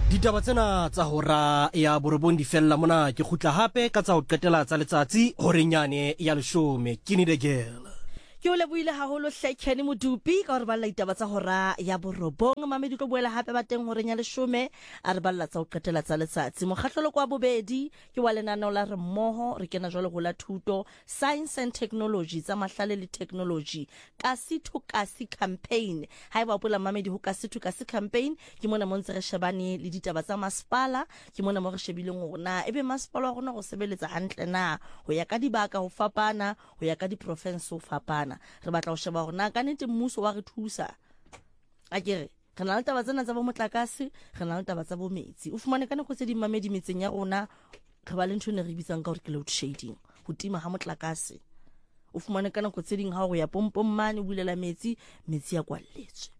Ditaba tsena tsa hora ya borobong di fella mona ke khutla hape ka tsa ho qetela tsa letsatsi horenyane ya 10 ke ni the girl ke o leboile haholo Hlekeni Modupi ka hore ba la ditaba tsa hora ya borobong mamedi tlo boela hape ba teng horeng ya 10 a re balla tsa ho qetela tsa letsatsi mokgahlelo kwa bobedi ke wa lenaneo la re mmoho re kena jwale go la thuto science and technology tsa mahlale le technology kasi to kasi campaign ha eba pola mamedi ho kasi to kasi campaign ke mona mo ntse re shebane le ditaba tsa masepala ke mona mo re shebileng rona ebe masepala wa rona go sebeletsa hantle na ho ya ka dibaka ho fapana ho ya ka di province ho fapana re batla ho sheba hore na ka nnete mmuso wa re thusa a kere re na le taba tsena tsa bo motlakase re na le taba tsa bo metsi o fumane ka nako tse di mamedi metseng ya rona re ba le ntho ne re bitsang ka hore ke load shedding ho tima ha motlakase o fumane ka nako tse ding ha go ya pompom mane o bulela metsi ya kwalletswe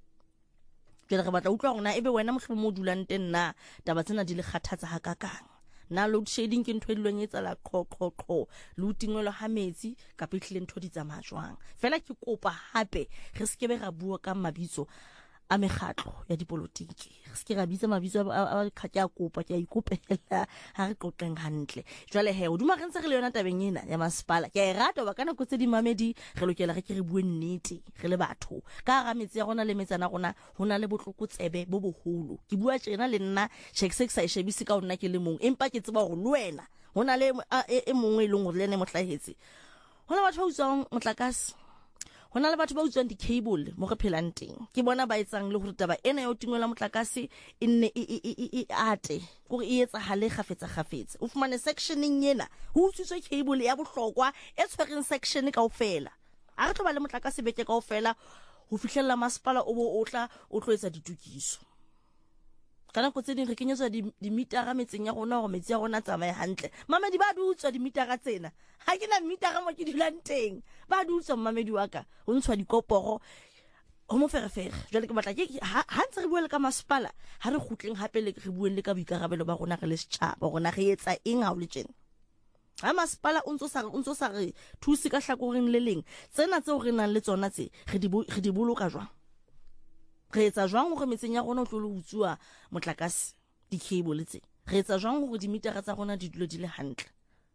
ke re batla utlwa hore na ebe wena mohlomong mo dulang teng na taba tsena di le kgathatsa ha kakang na load shedding ke ntho e dilong etsa la qo le utingwelo ha metsi ka petlile ntho di tsamaya jwang fela ke kopa hape re skebe ra bua ka mabitso a mekgatlo ya dipolotiki re ske ra bitsa mabitso a khatya kopa ke a ikopela ha re qoqeng hantle jwale he o duma re ntse re le yona tabeng ena ya masepala ke a rata ba kana go tse di mamedi re lokela re ke re bue nnete re le batho ka ga metsi ya rona le metsana rona hona le botlokotsebe bo boholo ke bua tjena le nna sa shebisi ka ona ke le mong empa ke tseba go le wena hona le e mongwe e leng gore le ene motlahetse hona batho ba utswang motlakase hona le batho ba utswang di-cable mo re phelang teng ke bona ba etsang le gore taba ena yo tingwela motlakase e nne e ate gore e etsa hale gafetsa o fumane sectioning yena ho utswitswe cable ya bohlokwa e tshwereng section kaofela a re tlo ba le motlakase beke kaofela ho fihlella masepala o bo otla o tlo etsa ditukiso kana go tse ding re kenyetswa dimitara metseng ya rona go metsi ya rona tsamaya hantle mamedi ba dutswa dimitara tsena ha ke na mitara mo ke dulang teng ba dutswa mamedi wa ka ho ntshwa dikoporo ho mo ferefere jwale ke batla ke ha ntse re buele ka masepala ha re khutleng hape le re buele le ka boikarabelo ba rona re le setjhaba rona re etsa eng ha o le tjena ha masepala o ntso sa re thusi ka hlakoreng le leng tsena tseo re nang le tsona tse re di boloka jwang re etsa jwang gore metseng ya rona o tlo le utswa motlakase di-cable tse re etsa jwang gore dimitara tsa rona di dilo di le hantle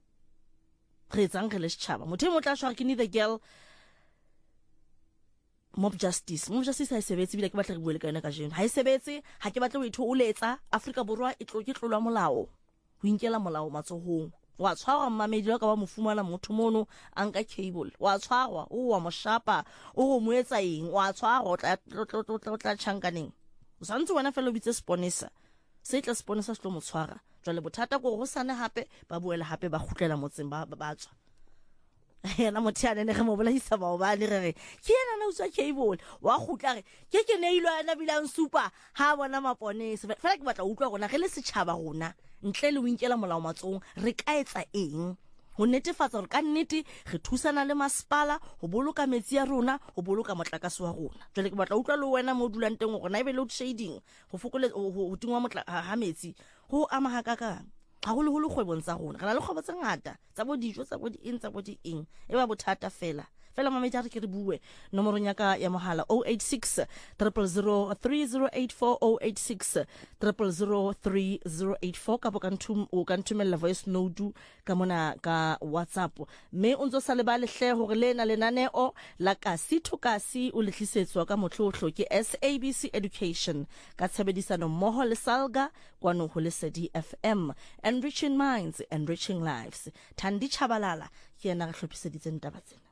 re etsang re le setjhaba motho mo tla shwa ke ni the girl mob justice ha e sebetse bile ke batla re buele ka yona ka jeno ha e sebetse ha ke batla o itho o letsa Afrika Borwa e tlo ke tlolwa molao ho inkela molao matsohong wa tshwarwa mamedi wa ka ba mofumana motho mono anka cable wa tshwarwa o wa moshapa o mo etsa eng wa tshwarwa o tla tjhankaneng o santse wena fela o bitse sponisa se tla sponisa se tlo mo tshwara jwale bothata go sane hape ba buela hape ba khutlela motseng ba tswa yena mothiane ne re mo bolaisa ba le re ke yena na utswa cable wa khutla re ke neilwa yena bilang super ha bona maponese fela ke batla utlwa rona re le setjhaba rona ntle le o inkela molao matsong re ka etsa eng ho netefatsa hore ka nnete re thusana le masepala ho boloka metsi ya rona ho boloka motlakase wa rona jwale ke batla utlwa le wena mo dulang teng rona e be load shedding ho fokole ho tingwa ha metsi ho ama ha kakang ha ho le kgwebong tsa rona re na le kgwebo tse ngata tsa bo dijo tsa bo di eng e ba bothata fela mamedi a re ke re bue nomorong ya ka ya mohala 086 000 3084 086 000 3084 ka o ka ntumella voice note ka mona ka WhatsApp mme o ntso sa le ba lehle hore lena lenaneo la kasi to kasi o letlisetswa ka motlhohlo ke SABC Education ka tshebedisano mmoho le Salga kwano ho le Sedi FM enriching minds enriching lives Thandi Chabalala ke yena re hlophiseditseng taba tsena